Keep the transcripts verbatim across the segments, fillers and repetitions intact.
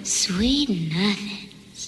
Sweet Nothings.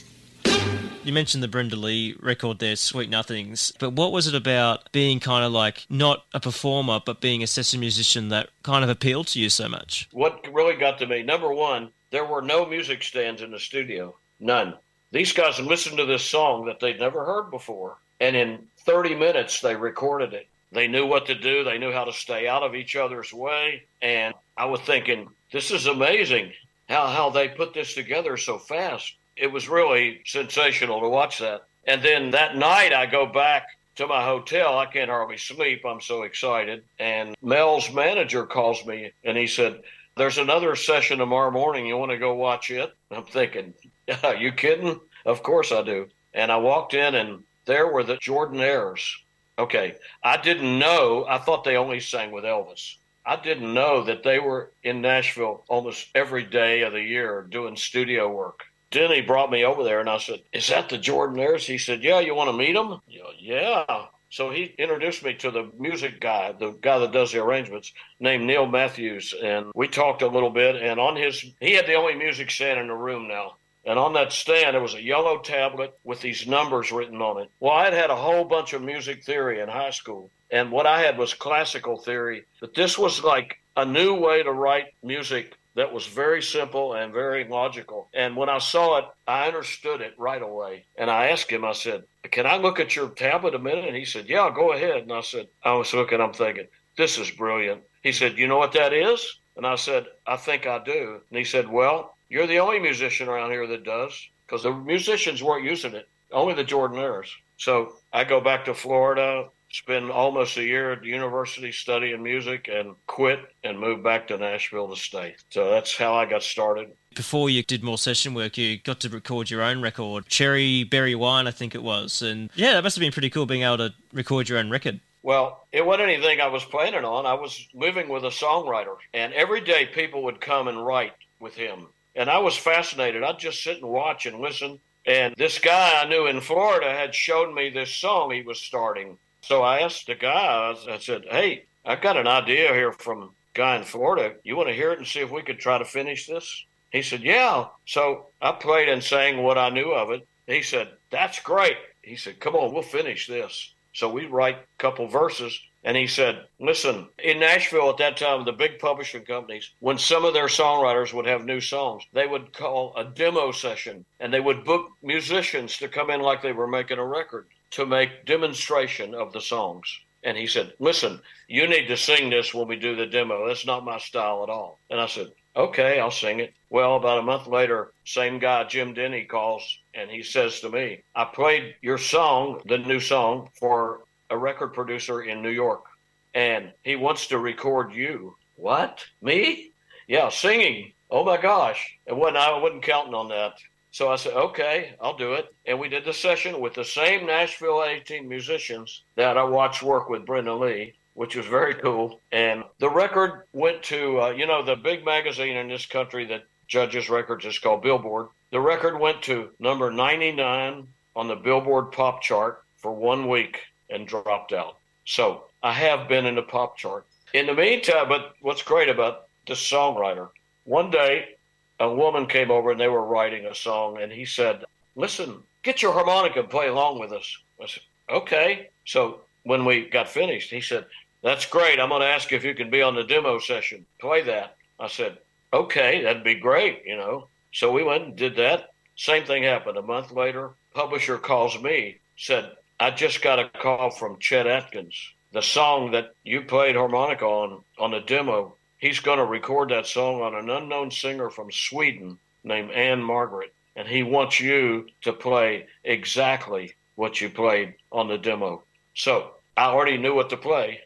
You mentioned the Brenda Lee record there, Sweet Nothings, but what was it about being kind of like not a performer but being a session musician that kind of appealed to you so much? What really got to me, number one, there were no music stands in the studio. None. These guys listened to this song that they'd never heard before, and in thirty minutes they recorded it. They knew what to do. They knew how to stay out of each other's way, and I was thinking, this is amazing how, how they put this together so fast. It was really sensational to watch that. And then that night I go back to my hotel. I can't hardly sleep. I'm so excited. And Mel's manager calls me and he said, there's another session tomorrow morning. You want to go watch it? I'm thinking, are you kidding? Of course I do. And I walked in and there were the Jordanaires. Okay. I didn't know. I thought they only sang with Elvis. I didn't know that they were in Nashville almost every day of the year doing studio work. Denny brought me over there, and I said, is that the Jordanaires? He said, yeah, you want to meet them? Yeah. So he introduced me to the music guy, the guy that does the arrangements, named Neil Matthews, and we talked a little bit, and on his, he had the only music stand in the room now, and on that stand, there was a yellow tablet with these numbers written on it. Well, I had had a whole bunch of music theory in high school, and what I had was classical theory, but this was like a new way to write music that was very simple and very logical. And when I saw it, I understood it right away. And I asked him, I said, can I look at your tablet a minute? And he said, yeah, go ahead. And I said, I was looking, I'm thinking, this is brilliant. He said, you know what that is? And I said, I think I do. And he said, well, you're the only musician around here that does, because the musicians weren't using it, only the Jordanaires. So I go back to Florida, spend almost a year at the university studying music, and quit and moved back to Nashville to stay. So that's how I got started. Before you did more session work, you got to record your own record, Cherry Berry Wine, I think it was. And yeah, that must have been pretty cool being able to record your own record. Well, it wasn't anything I was planning on. I was living with a songwriter, and every day people would come and write with him. And I was fascinated. I'd just sit and watch and listen. And this guy I knew in Florida had shown me this song he was starting. So I asked the guy, I said, hey, I've got an idea here from a guy in Florida. You want to hear it and see if we could try to finish this? He said, yeah. So I played and sang what I knew of it. He said, that's great. He said, come on, we'll finish this. So we write a couple verses. And he said, listen, in Nashville at that time, the big publishing companies, when some of their songwriters would have new songs, they would call a demo session, and they would book musicians to come in like they were making a record to make demonstration of the songs. And he said, listen, you need to sing this when we do the demo. That's not my style at all. And I said, okay, I'll sing it. Well, about a month later, same guy, Jim Denny, calls, and he says to me, I played your song, the new song, for a record producer in New York, and he wants to record you. What? Me? Yeah, singing. Oh my gosh. And when I wasn't counting on that. So I said, okay, I'll do it. And we did the session with the same Nashville eighteen musicians that I watched work with Brenda Lee, which was very cool. And the record went to, uh, you know, the big magazine in this country that judges records is called Billboard. The record went to number ninety-nine on the Billboard pop chart for one week and dropped out. So I have been in the pop chart. In the meantime, but what's great about this songwriter, one day a woman came over and they were writing a song, and he said, listen, get your harmonica and play along with us. I said, okay. So when we got finished, he said, that's great. I'm going to ask you if you can be on the demo session. Play that. I said, okay, that'd be great, you know. So we went and did that. Same thing happened. A month later, publisher calls me, said, I just got a call from Chet Atkins. The song that you played harmonica on, on the demo, he's going to record that song on an unknown singer from Sweden named Anne Margaret. And he wants you to play exactly what you played on the demo. So I already knew what to play.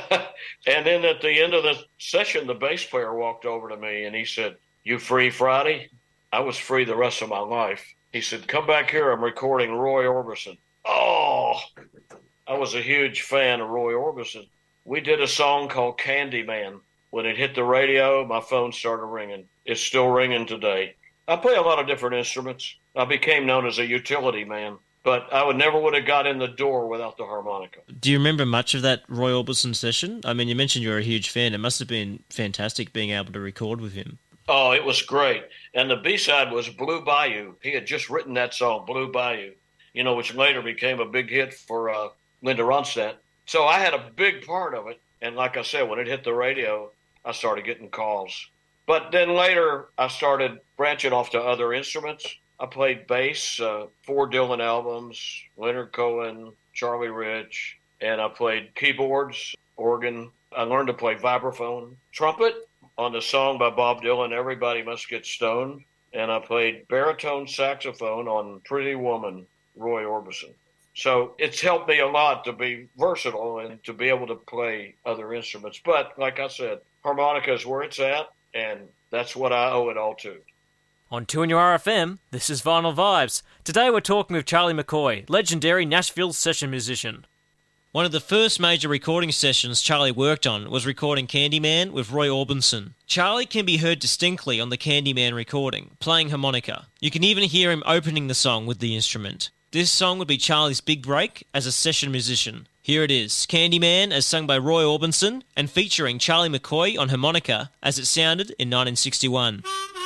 And then at the end of the session, the bass player walked over to me and he said, you free Friday? I was free the rest of my life. He said, come back here. I'm recording Roy Orbison. Oh, I was a huge fan of Roy Orbison. We did a song called Candyman. When it hit the radio, my phone started ringing. It's still ringing today. I play a lot of different instruments. I became known as a utility man, but I would never would have got in the door without the harmonica. Do you remember much of that Roy Orbison session? I mean, you mentioned you're a huge fan. It must have been fantastic being able to record with him. Oh, it was great. And the B-side was Blue Bayou. He had just written that song, Blue Bayou, you know, which later became a big hit for uh, Linda Ronstadt. So I had a big part of it. And like I said, when it hit the radio, I started getting calls. But then later, I started branching off to other instruments. I played bass, uh, four Dylan albums, Leonard Cohen, Charlie Rich, and I played keyboards, organ. I learned to play vibraphone, trumpet on the song by Bob Dylan, Everybody Must Get Stoned. And I played baritone saxophone on Pretty Woman, Roy Orbison. So it's helped me a lot to be versatile and to be able to play other instruments. But like I said, harmonica is where it's at, and that's what I owe it all to. On two N U R F M, this is Vinyl Vibes. Today we're talking with Charlie McCoy, legendary Nashville session musician. One of the first major recording sessions Charlie worked on was recording Candyman with Roy Orbison. Charlie can be heard distinctly on the Candyman recording, playing harmonica. You can even hear him opening the song with the instrument. This song would be Charlie's big break as a session musician. Here it is, Candyman as sung by Roy Orbison and featuring Charlie McCoy on harmonica as it sounded in nineteen sixty-one.